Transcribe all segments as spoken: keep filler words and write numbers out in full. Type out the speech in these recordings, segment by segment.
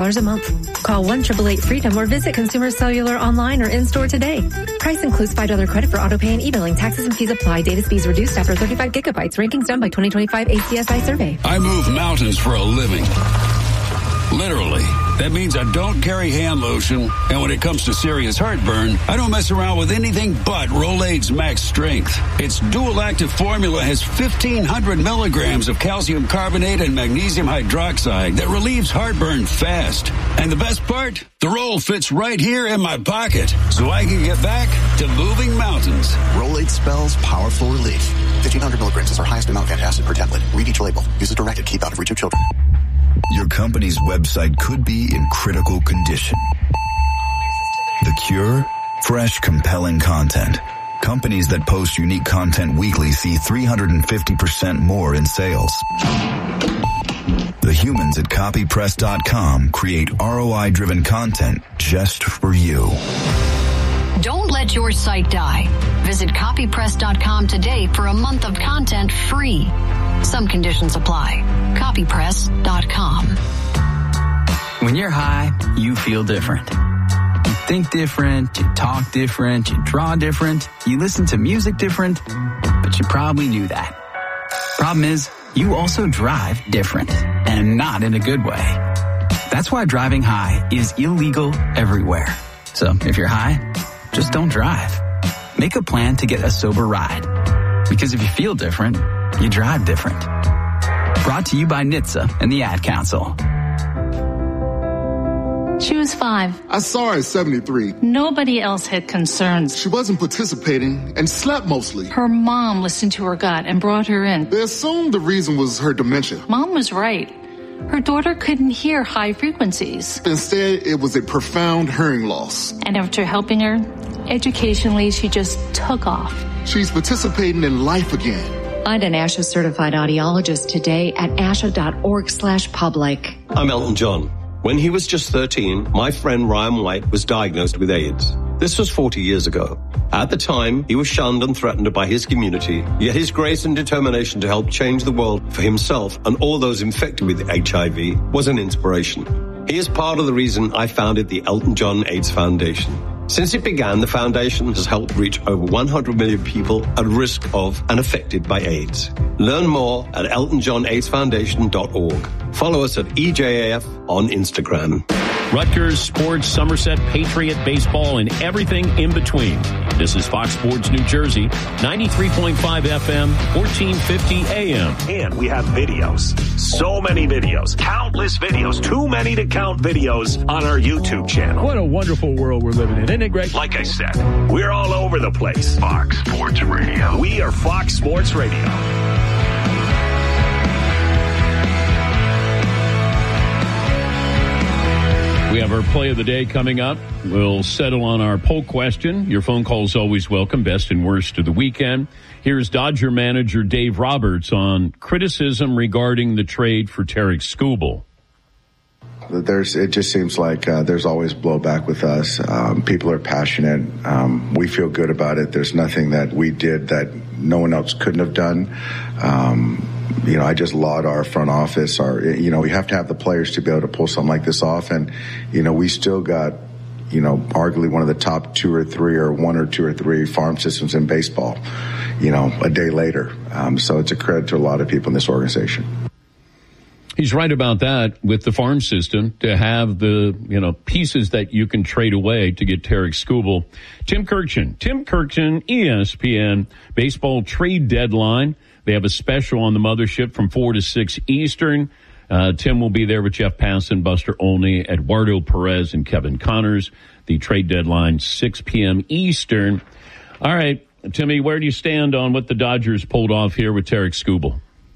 a month. Call one eight eight eight freedom or visit Consumer Cellular online or in-store today. Price includes five dollars credit for auto pay and e-billing. Taxes and fees apply. Data speeds reduced after thirty-five gigabytes. Rankings done by twenty twenty-five A C S I survey. I move mountains for a living. Literally. That means I don't carry hand lotion, and when it comes to serious heartburn, I don't mess around with anything but Rolaids Max Strength. Its dual-active formula has fifteen hundred milligrams of calcium carbonate and magnesium hydroxide that relieves heartburn fast. And the best part? The roll fits right here in my pocket, so I can get back to moving mountains. Rolaids spells powerful relief. fifteen hundred milligrams is our highest amount of antacid per tablet. Read each label. Use as directed. Keep out of reach of children. Your company's website could be in critical condition. The cure? Fresh, compelling content. Companies that post unique content weekly see three hundred fifty percent more in sales. The humans at copy press dot com create R O I-driven content just for you. Don't let your site die. Visit copy press dot com today for a month of content free. Some conditions apply. copy press dot com. When you're high, you feel different. You think different, you talk different, you draw different, you listen to music different, but you probably knew that. Problem is, you also drive different, and not in a good way. That's why driving high is illegal everywhere. So if you're high, just don't drive. Make a plan to get a sober ride. Because if you feel different, you drive different. Brought to you by N H T S A and the Ad Council. She was five. I saw her at seventy-three. Nobody else had concerns. She wasn't participating and slept mostly. Her mom listened to her gut and brought her in. They assumed the reason was her dementia. Mom was right. Her daughter couldn't hear high frequencies. Instead, it was a profound hearing loss. And after helping her, educationally, she just took off. She's participating in life again. Find an ASHA certified audiologist today at asha dot org slash public. I'm Elton John. When he was just thirteen, my friend Ryan White was diagnosed with AIDS. This was forty years ago. At the time, he was shunned and threatened by his community, yet his grace and determination to help change the world for himself and all those infected with H I V was an inspiration. He is part of the reason I founded the Elton John AIDS Foundation. Since it began, the foundation has helped reach over one hundred million people at risk of and affected by AIDS. Learn more at elton john aids foundation dot org. Follow us at E J A F on Instagram. Rutgers, sports, Somerset, Patriot, baseball, and everything in between. This is Fox Sports New Jersey, ninety-three point five F M, fourteen fifty A M. And we have videos. So many videos. Countless videos. Too many to count videos on our YouTube channel. What a wonderful world we're living in, isn't it, Greg? Like I said, we're all over the place. Fox Sports Radio. We are Fox Sports Radio. We have our play of the day coming up. We'll settle on our poll question. Your phone call is always welcome. Best and worst of the weekend. Here's Dodger manager Dave Roberts on criticism regarding the trade for Tarik Skubal. There's, it just seems like uh, there's always blowback with us. Um, people are passionate. Um, we feel good about it. There's nothing that we did that no one else couldn't have done. Um, You know, I just laud our front office. Our, you know, we have to have the players to be able to pull something like this off. And, you know, we still got, you know, arguably one of the top two or three or one or two or three farm systems in baseball, you know, a day later. Um, so it's a credit to a lot of people in this organization. He's right about that with the farm system, to have the, you know, pieces that you can trade away to get Tarik Skubal. Tim Kurkjian, Tim Kurkjian, E S P N baseball trade deadline. They have a special on the mothership from four to six Eastern. Uh, Tim will be there with Jeff Passan, Buster Olney, Eduardo Perez, and Kevin Connors. The trade deadline, six p.m. Eastern. All right, Timmy, where do you stand on what the Dodgers pulled off here with Tarik Skubal?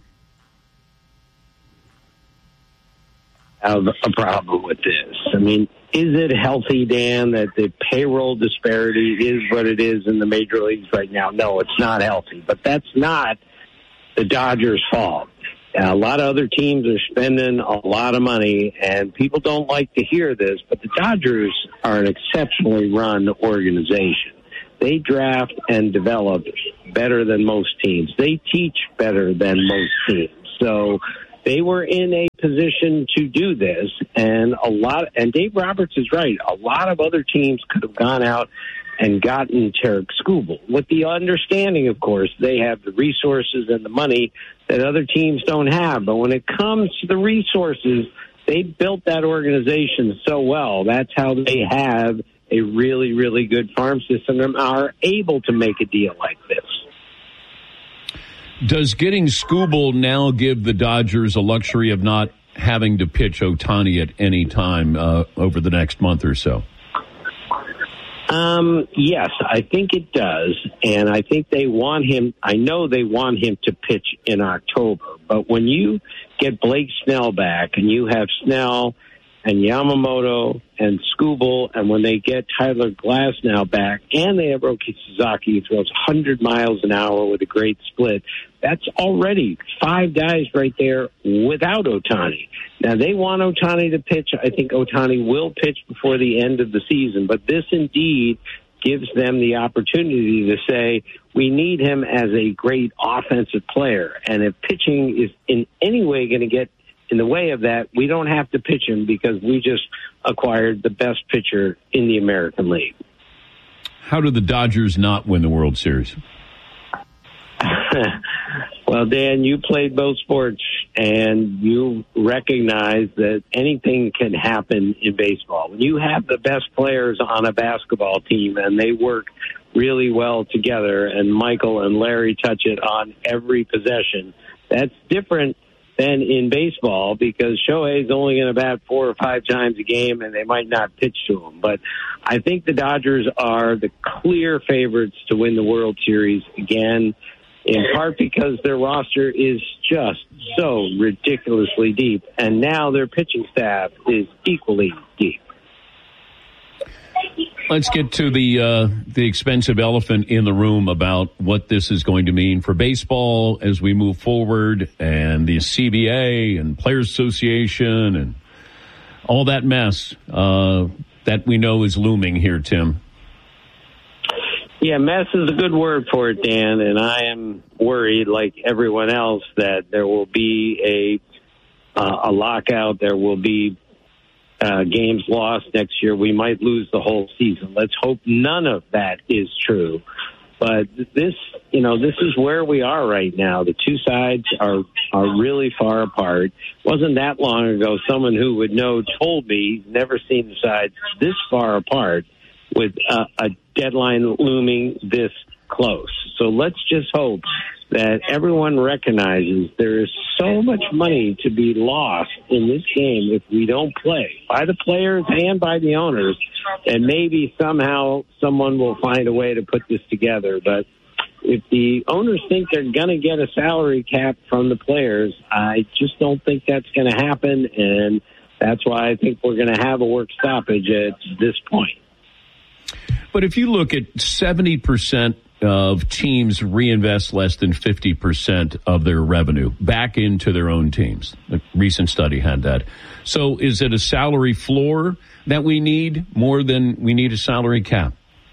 I have a problem with this. I mean, is it healthy, Dan, that the payroll disparity is what it is in the major leagues right now? No, it's not healthy, but that's not the Dodgers' fault. Uh, a lot of other teams are spending a lot of money, and people don't like to hear this, but the Dodgers are an exceptionally run organization. They draft and develop better than most teams. They teach better than most teams. So they were in a position to do this, and a lot. And Dave Roberts is right. A lot of other teams could have gone out and gotten Tarik Skubal, with the understanding, of course, they have the resources and the money that other teams don't have. But when it comes to the resources, they built that organization so well. That's how they have a really, really good farm system and are able to make a deal like this. Does getting Skubal now give the Dodgers a luxury of not having to pitch Ohtani at any time uh, over the next month or so? Um, yes, I think it does. And I think they want him, I know they want him to pitch in October. But when you get Blake Snell back and you have Snell and Yamamoto and Skubal, and when they get Tyler Glasnow back, and they have Roki Sasaki, who throws one hundred miles an hour with a great split, that's already five guys right there without Ohtani. Now, they want Ohtani to pitch. I think Ohtani will pitch before the end of the season, but this indeed gives them the opportunity to say, we need him as a great offensive player, and if pitching is in any way going to get in the way of that, we don't have to pitch him because we just acquired the best pitcher in the American League. How do the Dodgers not win the World Series? Well, Dan, you played both sports, and you recognize that anything can happen in baseball. When you have the best players on a basketball team and they work really well together, and Michael and Larry touch it on every possession, that's different than in baseball, because Shohei's only going to bat four or five times a game and they might not pitch to him. But I think the Dodgers are the clear favorites to win the World Series again, in part because their roster is just so ridiculously deep, and now their pitching staff is equally deep. Let's get to the uh, the expensive elephant in the room about what this is going to mean for baseball as we move forward, and the C B A and Players Association and all that mess uh, that we know is looming here, Tim. Yeah, mess is a good word for it, Dan, and I am worried, like everyone else, that there will be a uh, a lockout. There will be uh, games lost next year. We might lose the whole season. Let's hope none of that is true. But this, you know, this is where we are right now. The two sides are are really far apart. It wasn't that long ago someone who would know told me he's never seen the sides this far apart with uh, a deadline looming this close. So let's just hope that everyone recognizes there is so much money to be lost in this game if we don't play, by the players and by the owners, and maybe somehow someone will find a way to put this together. But if the owners think they're going to get a salary cap from the players, I just don't think that's going to happen, and that's why I think we're going to have a work stoppage at this point. But if you look at seventy percent of teams reinvest less than fifty percent of their revenue back into their own teams. A recent study had that. So is it a salary floor that we need more than we need a salary cap?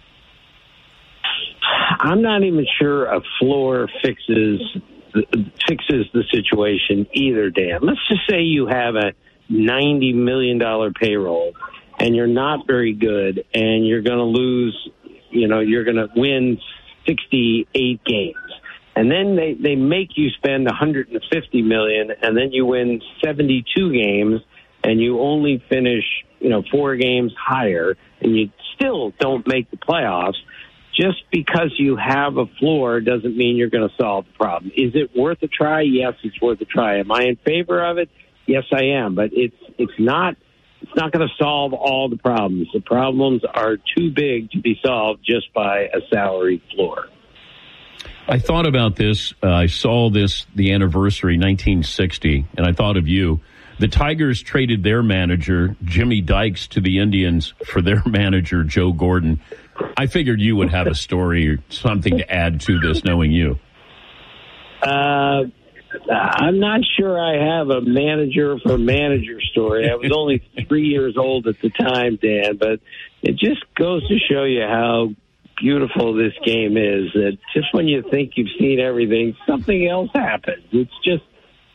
I'm not even sure a floor fixes fixes the situation either, Dan. Let's just say you have a ninety million dollars payroll and you're not very good, and you're going to lose, you know, you're going to win sixty-eight games. And then they, they make you spend one hundred fifty million dollars, and then you win seventy-two games, and you only finish, you know, four games higher, and you still don't make the playoffs. Just because you have a floor doesn't mean you're going to solve the problem. Is it worth a try? Yes, it's worth a try. Am I in favor of it? Yes, I am. But it's it's not it's not going to solve all the problems. The problems are too big to be solved just by a salary floor. I thought about this. Uh, I saw this, the anniversary, nineteen sixty, and I thought of you. The Tigers traded their manager, Jimmy Dykes, to the Indians for their manager, Joe Gordon. I figured you would have a story or something to add to this, knowing you. Uh, I'm not sure I have a manager for manager story. I was only three years old at the time, Dan, but it just goes to show you how beautiful this game is, that just when you think you've seen everything, something else happens. It's just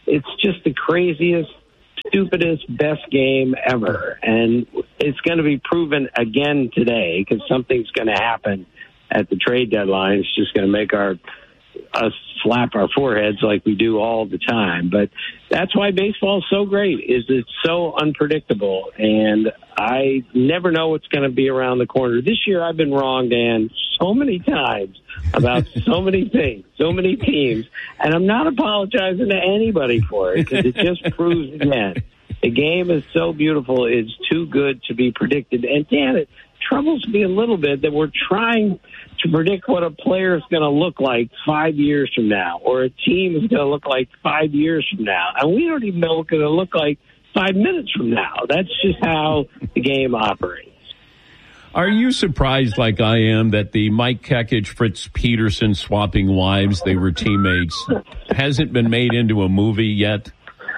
it's just the craziest, stupidest, best game ever. And it's going to be proven again today because something's going to happen at the trade deadline. It's just going to make our us slap our foreheads like we do all the time. But that's why baseball is so great, is it's so unpredictable. And I never know what's going to be around the corner. This year I've been wrong, Dan, so many times about so many things, so many teams. And I'm not apologizing to anybody for it because it just proves again, the game is so beautiful. It's too good to be predicted. And Dan, it troubles me a little bit that we're trying to predict what a player is going to look like five years from now, or a team is going to look like five years from now. And we don't even know what it's going to look like five minutes from now. That's just how the game operates. Are you surprised, like I am, that the Mike Kekich, Fritz Peterson swapping wives, they were teammates, hasn't been made into a movie yet?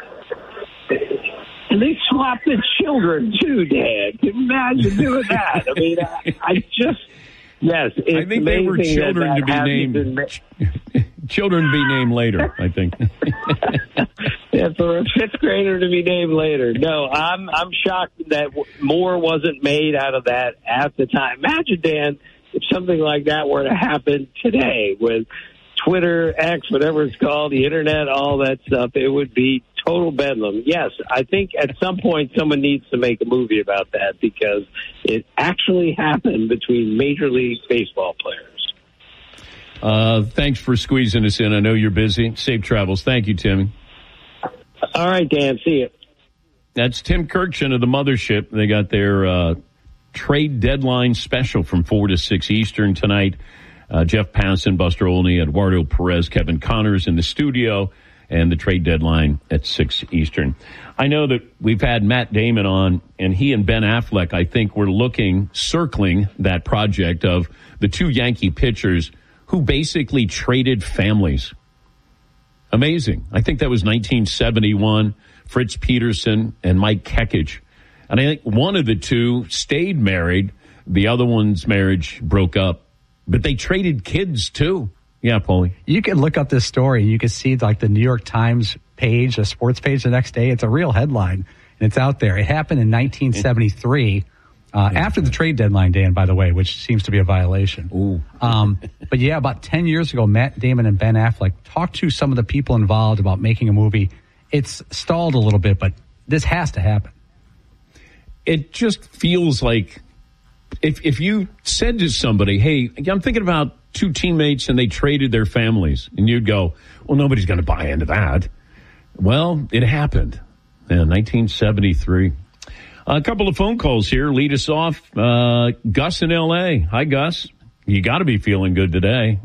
And they swapped the children, too, Dan. Can you imagine doing that? I mean, I, I just... Yes, it's I think they were children that to be named. Ma- children to be named later, I think. Yeah, for a fifth grader to be named later. No, I'm I'm shocked that more wasn't made out of that at the time. Imagine, Dan, if something like that were to happen today with Twitter, X, whatever it's called, the internet, all that stuff. It would be total bedlam. Yes, I think at some point someone needs to make a movie about that because it actually happened between Major League Baseball players. Uh, thanks for squeezing us in. I know you're busy. Safe travels. Thank you, Timmy. All right, Dan. See you. That's Tim Kurkjian of the Mothership. They got their uh, trade deadline special from four to six Eastern tonight. Uh, Jeff Passan, Buster Olney, Eduardo Perez, Kevin Connors in the studio, and the trade deadline at six Eastern. I know that we've had Matt Damon on, and he and Ben Affleck, I think, were looking, circling that project of the two Yankee pitchers who basically traded families. Amazing. I think that was nineteen seventy-one, Fritz Peterson and Mike Kekich. And I think one of the two stayed married. The other one's marriage broke up. But they traded kids, too. Yeah, Paulie. You can look up this story, and you can see, like, the New York Times page, a sports page the next day. It's a real headline, and it's out there. It happened in nineteen seventy-three, uh, after the trade deadline, Dan, by the way, which seems to be a violation. Ooh. Um, but, yeah, about ten years ago, Matt Damon and Ben Affleck talked to some of the people involved about making a movie. It's stalled a little bit, but this has to happen. It just feels like if if you said to somebody, hey, I'm thinking about two teammates and they traded their families, and you'd go, well, nobody's going to buy into that. Well, it happened in nineteen seventy-three. A couple of phone calls here. Lead us off. Uh, Gus in L A. Hi, Gus. You got to be feeling good today.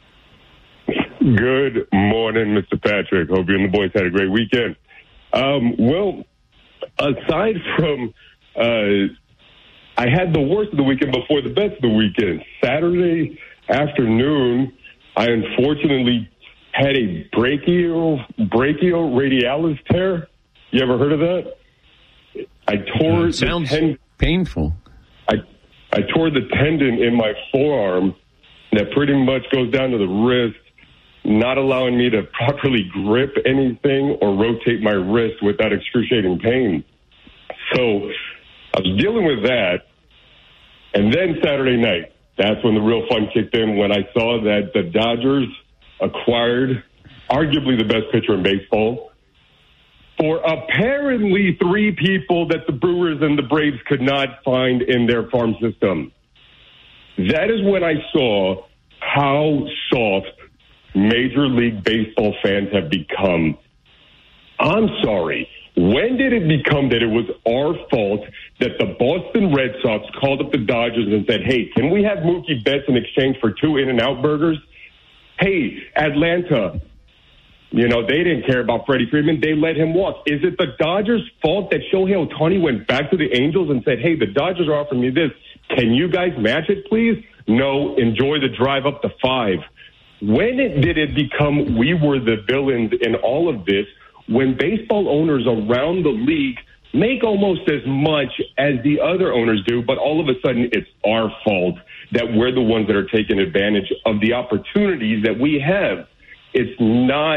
Good morning, Mister Patrick. Hope you and the boys had a great weekend. Um, well, aside from, uh, I had the worst of the weekend before the best of the weekend. Saturday afternoon, I unfortunately had a brachial brachial radialis tear. You ever heard of that? I tore. Uh, it sounds the ten- painful. I I tore the tendon in my forearm that pretty much goes down to the wrist, not allowing me to properly grip anything or rotate my wrist without excruciating pain. So I was dealing with that. And then Saturday night, that's when the real fun kicked in, when I saw that the Dodgers acquired arguably the best pitcher in baseball for apparently three people that the Brewers and the Braves could not find in their farm system. That is when I saw how soft Major League Baseball fans have become. I'm sorry. When did it become that it was our fault that the Boston Red Sox called up the Dodgers and said, hey, can we have Mookie Betts in exchange for two In-N-Out burgers? Hey, Atlanta, you know, they didn't care about Freddie Freeman. They let him walk. Is it the Dodgers' fault that Shohei Ohtani went back to the Angels and said, hey, the Dodgers are offering me this. Can you guys match it, please? No, enjoy the drive up to five. When it, did it become we were the villains in all of this? When baseball owners around the league make almost as much as the other owners do, but all of a sudden it's our fault that we're the ones that are taking advantage of the opportunities that we have. It's not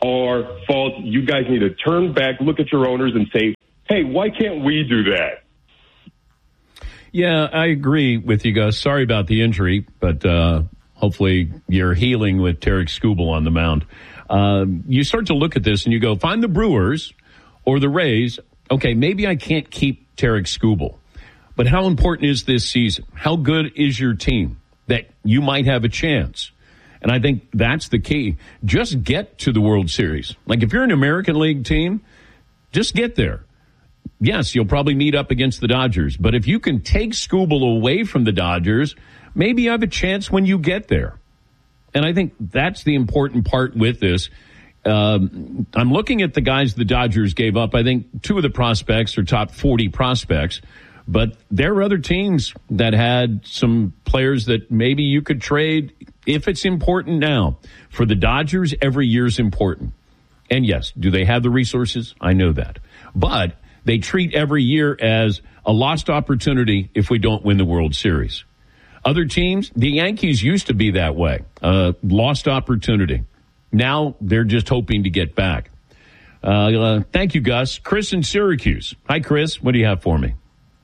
our fault. You guys need to turn back, look at your owners, and say, hey, why can't we do that? Yeah, I agree with you guys. Sorry about the injury, but uh, hopefully you're healing with Tarek Skubal on the mound. Uh, you start to look at this and you go, find the Brewers or the Rays. Okay, maybe I can't keep Tarek Skubal, but how important is this season? How good is your team that you might have a chance? And I think that's the key. Just get to the World Series. Like if you're an American League team, just get there. Yes, you'll probably meet up against the Dodgers, but if you can take Skubal away from the Dodgers, maybe you have a chance when you get there. And I think that's the important part with this. Um, I'm looking at the guys the Dodgers gave up. I think two of the prospects are top forty prospects, but there are other teams that had some players that maybe you could trade if it's important now. For the Dodgers, every year is important. And yes, do they have the resources? I know that. But they treat every year as a lost opportunity if we don't win the World Series. Other teams, the Yankees used to be that way, uh, lost opportunity. Now they're just hoping to get back. Uh, uh, thank you, Gus. Chris in Syracuse. Hi, Chris. What do you have for me?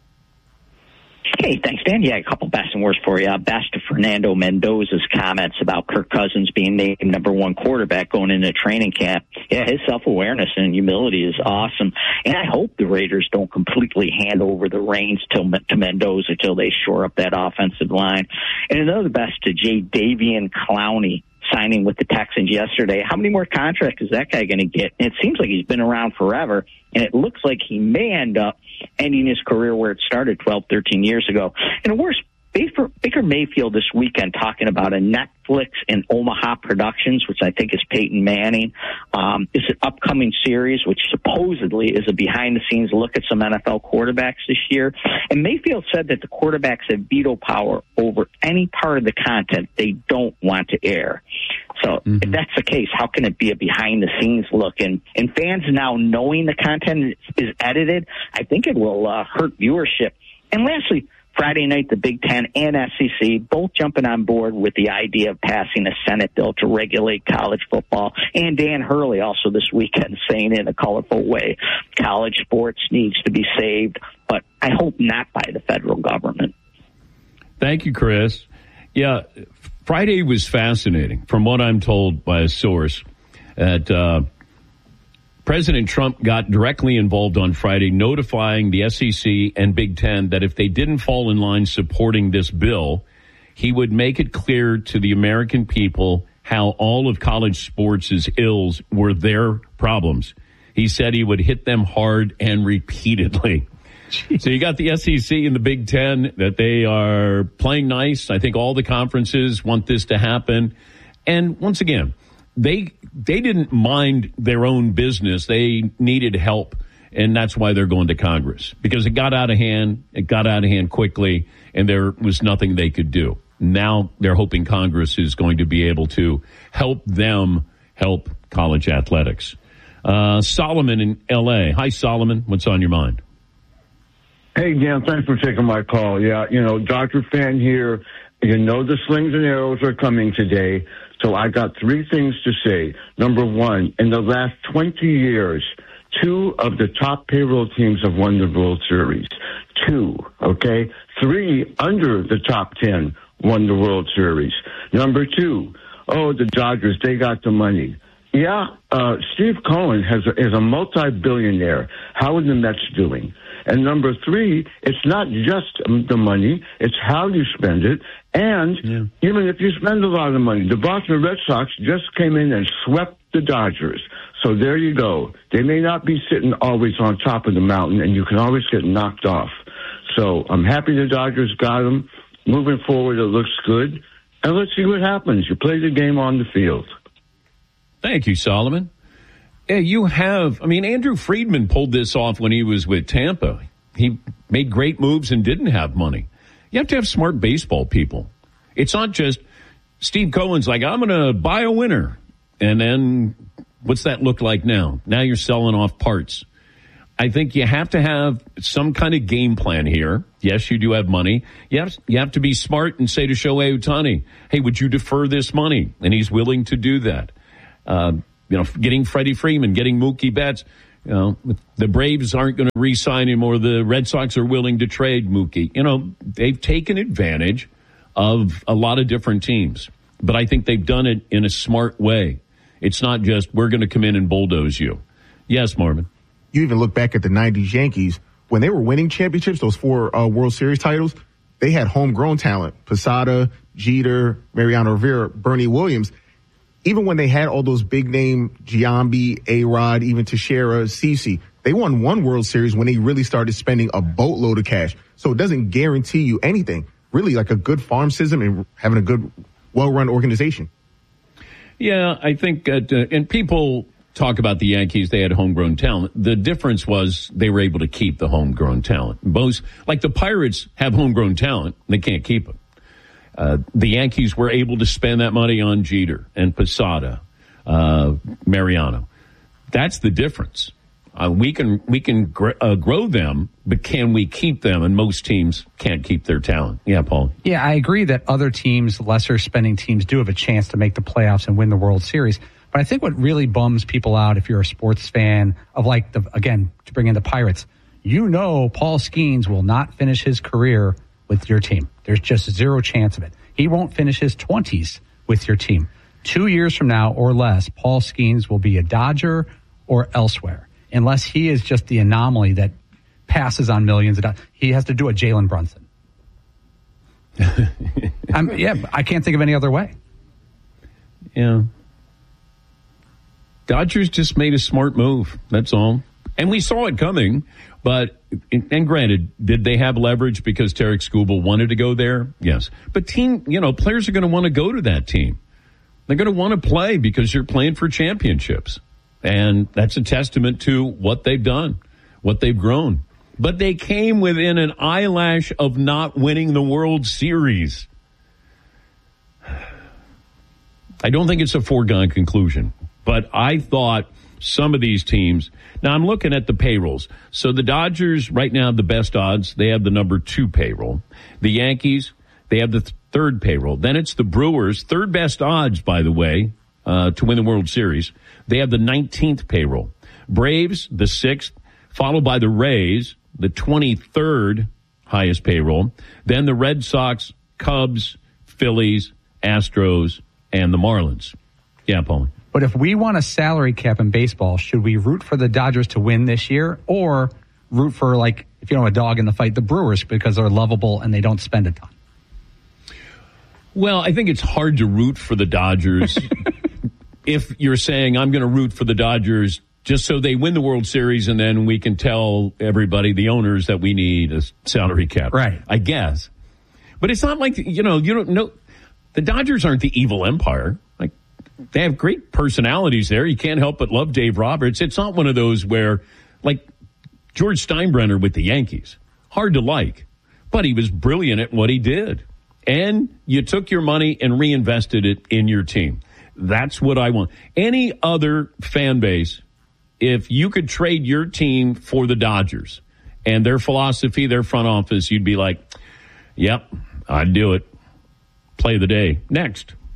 Hey, thanks, Dan. Yeah, a couple best and worst for you. Uh, best to Fernando Mendoza's comments about Kirk Cousins being named number one quarterback going into training camp. Yeah, his self-awareness and humility is awesome. And I hope the Raiders don't completely hand over the reins to, to Mendoza until they shore up that offensive line. And another best to Jadeveon Clowney, signing with the Texans yesterday. How many more contracts is that guy going to get? And it seems like he's been around forever, and it looks like he may end up ending his career where it started twelve, thirteen years ago. And worse, Baker, Baker Mayfield this weekend talking about a Netflix and Omaha Productions, which I think is Peyton Manning. Um, it's an upcoming series, which supposedly is a behind-the-scenes look at some N F L quarterbacks this year. And Mayfield said that the quarterbacks have veto power over any part of the content they don't want to air. So mm-hmm. if that's the case, how can it be a behind-the-scenes look? And, and fans now knowing the content is edited, I think it will uh, hurt viewership. And lastly, Friday night, the Big Ten and S E C both jumping on board with the idea of passing a Senate bill to regulate college football. And Dan Hurley also this weekend saying in a colorful way, college sports needs to be saved, but I hope not by the federal government. Thank you, Chris. Yeah, Friday was fascinating from what I'm told by a source that uh, President Trump got directly involved on Friday, notifying the S E C and Big Ten that if they didn't fall in line supporting this bill, he would make it clear to the American people how all of college sports' ills were their problems. He said he would hit them hard and repeatedly. Jeez. So you got the S E C and the Big Ten that they are playing nice. I think all the conferences want this to happen. And once again, they they didn't mind their own business. They needed help, and that's why they're going to Congress, because it got out of hand. It got out of hand quickly, and there was nothing they could do. Now they're hoping Congress is going to be able to help them help college athletics. Uh, Solomon in L A. Hi, Solomon. What's on your mind? Hey, Dan, thanks for taking my call. Yeah, you know, Doctor Fan here. You know the slings and arrows are coming today. So I got three things to say. Number one, in the last twenty years, two of the top payroll teams have won the World Series. Two, okay? Three under the top ten won the World Series. Number two, oh, the Dodgers, they got the money. Yeah, uh, Steve Cohen has a, is a multi-billionaire. How are the Mets doing? And number three, it's not just the money, it's how you spend it. And yeah. even if you spend a lot of money, the Boston Red Sox just came in and swept the Dodgers. So there you go. They may not be sitting always on top of the mountain, and you can always get knocked off. So I'm happy the Dodgers got them. Moving forward, it looks good. And let's see what happens. You play the game on the field. Thank you, Solomon. Yeah, you have. I mean, Andrew Friedman pulled this off when he was with Tampa. He made great moves and didn't have money. You have to have smart baseball people. It's not just Steve Cohen's like, I'm going to buy a winner. And then what's that look like now? Now you're selling off parts. I think you have to have some kind of game plan here. Yes, you do have money. You have, you have to be smart and say to Shohei Ohtani, hey, would you defer this money? And he's willing to do that. Uh, you know, getting Freddie Freeman, getting Mookie Betts. You know, the Braves aren't going to re-sign him, or the Red Sox are willing to trade Mookie. You know, they've taken advantage of a lot of different teams, but I think they've done it in a smart way. It's not just, we're going to come in and bulldoze you. Yes, Marvin. You even look back at the nineties Yankees. When they were winning championships, those four uh, World Series titles, they had homegrown talent. Posada, Jeter, Mariano Rivera, Bernie Williams. Even when they had all those big-name Giambi, A-Rod, even Teixeira, Cece, they won one World Series when they really started spending a boatload of cash. So it doesn't guarantee you anything. Really, like a good farm system and having a good, well-run organization. Yeah, I think, that, uh, and people talk about the Yankees, they had homegrown talent. The difference was they were able to keep the homegrown talent. Most, like the Pirates have homegrown talent, they can't keep it. Uh, the Yankees were able to spend that money on Jeter and Posada, uh, Mariano. That's the difference. Uh, we can we can gr- uh, grow them, but can we keep them? And most teams can't keep their talent. Yeah, Paul. Yeah, I agree that other teams, lesser spending teams, do have a chance to make the playoffs and win the World Series. But I think what really bums people out, if you're a sports fan of, like, the again, to bring in the Pirates, you know Paul Skeens will not finish his career with your team. There's just zero chance of it. He won't finish his twenties with your team. Two years from now or less, Paul Skeens will be a Dodger or elsewhere, unless he is just the anomaly that passes on millions of dollars. He has to do a Jalen Brunson. I'm, yeah, I can't think of any other way. Yeah. Dodgers just made a smart move. That's all. And we saw it coming. But, and granted, did they have leverage because Tarek Skubal wanted to go there? Yes. But team, you know, players are going to want to go to that team. They're going to want to play because you're playing for championships. And that's a testament to what they've done, what they've grown. But they came within an eyelash of not winning the World Series. I don't think it's a foregone conclusion, but I thought some of these teams, now I'm looking at the payrolls. So the Dodgers right now, the best odds, they have the number two payroll. The Yankees, they have the th- third payroll. Then it's the Brewers, third best odds, by the way, uh, to win the World Series. They have the nineteenth payroll. Braves, the sixth, followed by the Rays, the twenty-third highest payroll. Then the Red Sox, Cubs, Phillies, Astros, and the Marlins. Yeah, Paul. But if we want a salary cap in baseball, should we root for the Dodgers to win this year, or root for, like, if you know, a dog in the fight, the Brewers, because they're lovable and they don't spend a ton? Well, I think it's hard to root for the Dodgers if you're saying I'm going to root for the Dodgers just so they win the World Series and then we can tell everybody, the owners, that we need a salary cap. Right. I guess. But it's not like, you know, you don't know. The Dodgers aren't the evil empire. Like, they have great personalities there. You can't help but love Dave Roberts. It's not one of those where, like George Steinbrenner with the Yankees, hard to like, but he was brilliant at what he did. And you took your money and reinvested it in your team. That's what I want. Any other fan base, if you could trade your team for the Dodgers and their philosophy, their front office, you'd be like, yep, I'd do it. Play of the day. Next.